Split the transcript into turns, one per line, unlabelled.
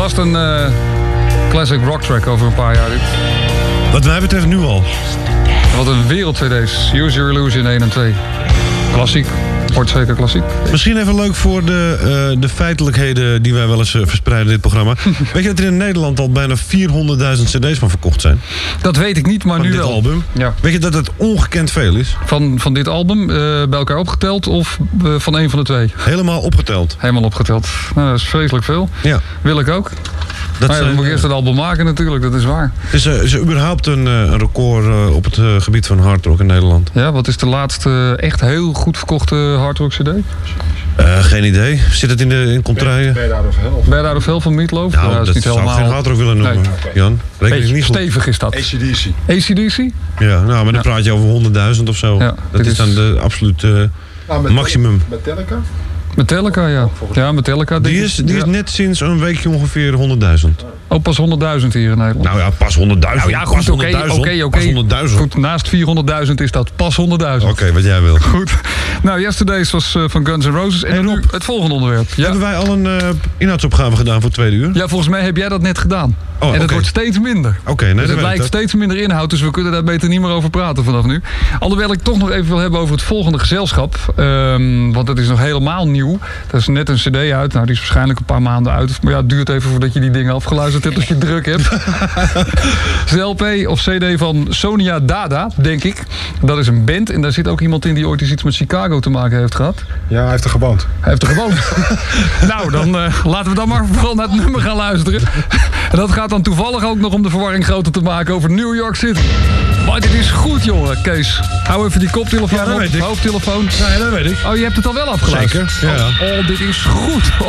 Vast een classic rock track over een paar jaar. Dit.
Wat mij betreft nu al.
Wat een wereld-cd's. Use Your Illusion 1 en 2. Klassiek. Wordt zeker klassiek.
Misschien even leuk voor de feitelijkheden die wij wel eens verspreiden in dit programma. Weet je dat er in Nederland al bijna 400.000 cd's van verkocht zijn?
Dat weet ik niet, maar
van
nu
dit
wel.
album. Ja. Weet je dat het ongekend veel is?
Van dit album bij elkaar opgeteld of van een van de twee?
Helemaal opgeteld.
Helemaal opgeteld. Nou, dat is vreselijk veel.
Ja.
Wil ik ook. Maar dan moet ik eerst het album maken natuurlijk, dat is waar.
Is er überhaupt een record op het gebied van hardrock in Nederland?
Ja, wat is de laatste echt heel goed verkochte hardrock cd?
Geen idee. Zit het in contraien?
Bad Out of Hell van Meatloaf?
Nou,
ja,
dat
is niet
zou
helemaal...
ik geen hardrock willen noemen,
Nee.
Jan. Reken niet goed.
Stevig is dat.
AC/DC.
AC/DC?
Ja, nou, maar dan praat je over 100.000 of zo.
Ja,
dat is dan de absolute maximum.
Metallica?
Metallica, ja. Ja, Metallica.
Die is net sinds een weekje ongeveer 100.000.
Oh, pas 100.000 hier in Nederland.
Nou ja, pas 100.000.
Nou ja, goed, oké.
Pas 100.000.
Goed, naast 400.000 is dat pas 100.000.
Oké, wat jij wil.
Goed. Nou, Yesterdays was van Guns N' Roses. En nu het volgende onderwerp. Ja.
Hebben wij al een inhoudsopgave gedaan voor het tweede uur?
Ja, volgens mij heb jij dat net gedaan.
Oh,
en het wordt steeds minder.
Oké,
dus het lijkt steeds minder inhoud, dus we kunnen daar beter niet meer over praten vanaf nu. Alhoewel ik toch nog even wil hebben over het volgende gezelschap. Want dat is nog helemaal nieuw. Dat is net een cd uit. Nou, die is waarschijnlijk een paar maanden uit. Maar ja, het duurt even voordat je die dingen afgeluisterd hebt als je druk hebt. Het is een LP of cd van Sonia Dada, denk ik. Dat is een band en daar zit ook iemand in die ooit eens iets met Chicago te maken heeft gehad.
Ja, hij heeft er gewoond.
Hij heeft er gewoond. Nou, dan laten we dan maar vooral naar het nummer gaan luisteren. En dat gaat dan toevallig ook nog om de verwarring groter te maken over New York City. Maar dit is goed, jongen. Kees, hou even die koptelefoon op. Hoofdtelefoon.
Ja, dat weet ik.
Oh, je hebt het al wel afgeluisterd?
Zeker, ja.
Oh, dit is goed.